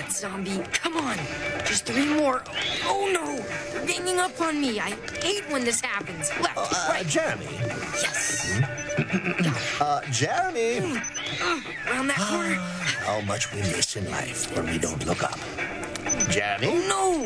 it, zombie. Come on. Just 3 more. Oh, no. They're ganging up on me. I hate when this happens. Left, right. Jeremy. Yes. Jeremy. Around that corner. How much we miss in life when we don't look up. Jeremy? Oh, no.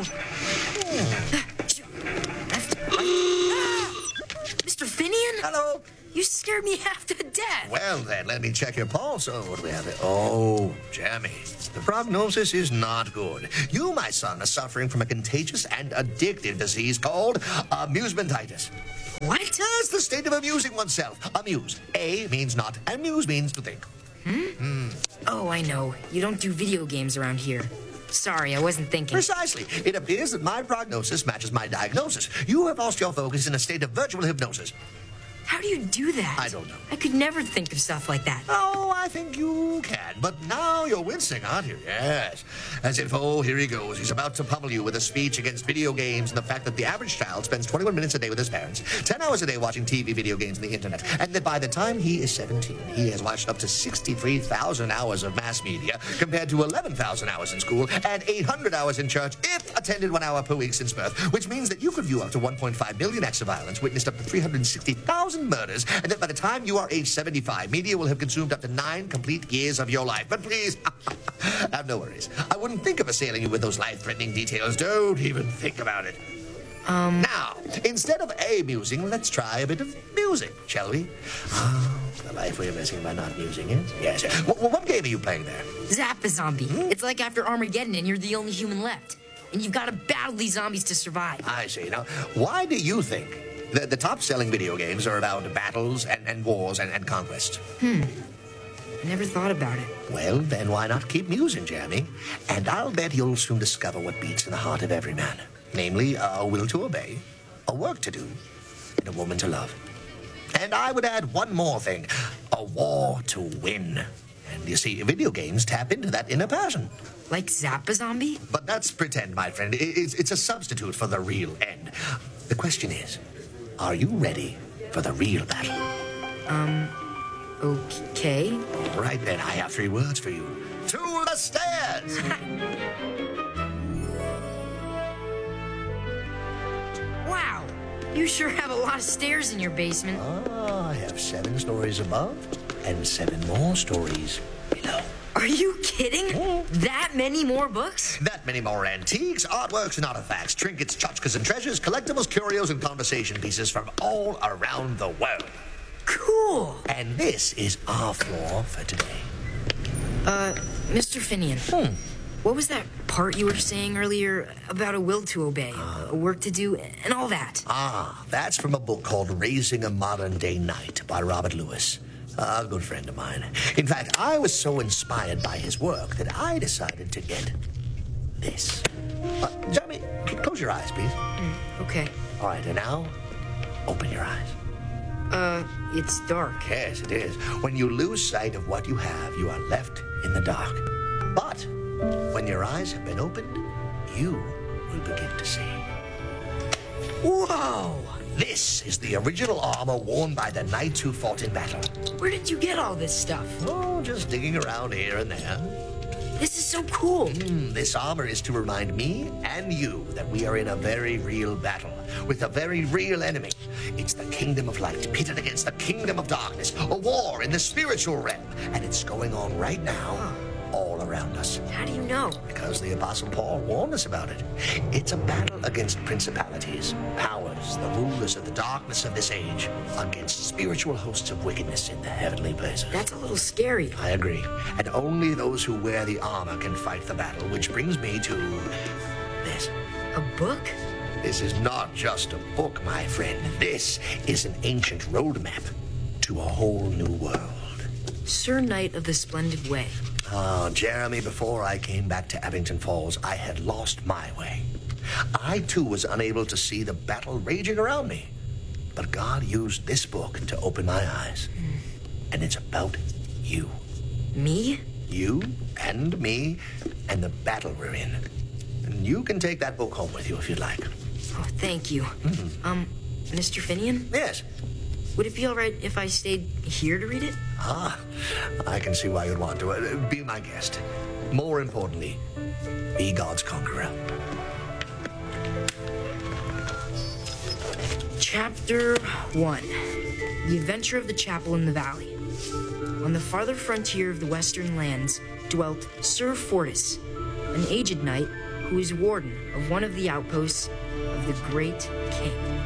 Mr. Finian? Hello. You scared me half to death. Well, then, let me check your pulse. Oh, what do we have here? Oh, Jeremy, the prognosis is not good. You, my son, are suffering from a contagious and addictive disease called amusementitis. What? It's the state of amusing oneself. Amuse. A means not, and muse means to think. Oh, I know. You don't do video games around here. Sorry, I wasn't thinking. Precisely. It appears that my prognosis matches my diagnosis. You have lost your focus in a state of virtual hypnosis. How do you do that? I don't know. I could never think of stuff like that. Oh, I think you can. But now you're wincing, aren't you? Yes. As if, oh, here he goes. He's about to pummel you with a speech against video games and the fact that the average child spends 21 minutes a day with his parents, 10 hours a day watching TV, video games, and the internet, and that by the time he is 17, he has watched up to 63,000 hours of mass media compared to 11,000 hours in school and 800 hours in church if attended 1 hour per week since birth, which means that you could view up to 1.5 million acts of violence, witnessed up to 360,000 murders, and that by the time you are age 75, media will have consumed up to 9 complete years of your life. But please, have no worries. I wouldn't think of assailing you with those life-threatening details. Don't even think about it. Now, instead of amusing, let's try a bit of music, shall we? The life we are missing by not musing it. Yes. What game are you playing there? Zappa Zombie. It's like after Armageddon and you're the only human left. And you've got to battle these zombies to survive. I see. Now, why do you think the top-selling video games are about battles and wars and conquests? I never thought about it. Well, then why not keep musing, Jeremy? And I'll bet you'll soon discover what beats in the heart of every man. Namely, a will to obey, a work to do, and a woman to love. And I would add one more thing, a war to win. And you see, video games tap into that inner passion. Like Zappa Zombie? But that's pretend, my friend. It's a substitute for the real end. The question is, are you ready for the real battle? Okay. All right, then, I have 3 words for you. To the stairs! Wow. You sure have a lot of stairs in your basement. I have 7 stories above and 7 more stories below. Are you kidding? That many more books? That many more antiques, artworks, and artifacts, trinkets, tchotchkes, and treasures, collectibles, curios, and conversation pieces from all around the world. Cool. And this is our floor for today. Mr. Finian. What was that part you were saying earlier about a will to obey, a work to do, and all that? That's from a book called Raising a Modern-Day Knight by Robert Lewis. A good friend of mine. In fact, I was so inspired by his work that I decided to get this. Jeremy, close your eyes, please. Okay. All right, and now, open your eyes. It's dark. Yes, it is. When you lose sight of what you have, you are left in the dark. But when your eyes have been opened, you will begin to see. Whoa! This is the original armor worn by the knights who fought in battle. Where did you get all this stuff? Oh, just digging around here and there. This is so cool. This armor is to remind me and you that we are in a very real battle with a very real enemy. It's the kingdom of light pitted against the kingdom of darkness, a war in the spiritual realm, and it's going on right now, all around us. How do you know? Because the Apostle Paul warned us about it. It's a battle against principalities, powers, the rulers of the darkness of this age, against spiritual hosts of wickedness in the heavenly places. That's a little scary. I agree. And only those who wear the armor can fight the battle, which brings me to this. A book? This is not just a book, my friend. This is an ancient roadmap to a whole new world. Sir Knight of the Splendid Way. Oh, Jeremy, before I came back to Abington Falls, I had lost my way. I, too, was unable to see the battle raging around me. But God used this book to open my eyes. And it's about you. Me? You and me and the battle we're in. And you can take that book home with you if you'd like. Oh, thank you. Mr. Finian? Yes. Would it be all right if I stayed here to read it? I can see why you'd want to. Be my guest. More importantly, be God's conqueror. Chapter 1. The Adventure of the Chapel in the Valley. On the farther frontier of the western lands dwelt Sir Fortis, an aged knight who was warden of one of the outposts of the Great King.